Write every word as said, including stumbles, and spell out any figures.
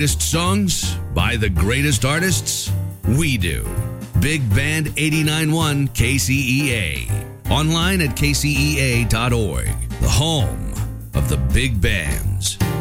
Greatest songs by the greatest artists? We do. Big Band eighty-nine point one K C E A. Online at K C E A dot org. The home of the big bands.